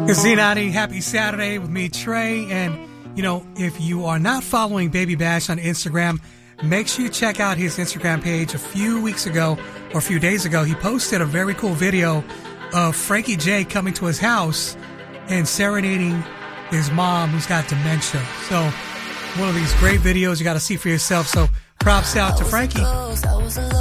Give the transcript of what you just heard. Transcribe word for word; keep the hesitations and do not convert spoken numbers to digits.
Zenati, happy Saturday with me, Trey. And, you know, if you are not following Baby Bash on Instagram, make sure you check out his Instagram page. A few weeks ago, or a few days ago, he posted a very cool video of Frankie J coming to his house and serenading his mom who's got dementia. So, one of these great videos you got to see for yourself. So, props out to Frankie.